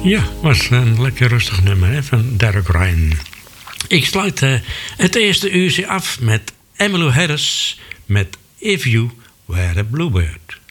Ja, was een lekker rustig nummer hè, van Derek Ryan. Ik sluit het eerste uurtje af met Emmylou Harris met If You Were a Bluebird.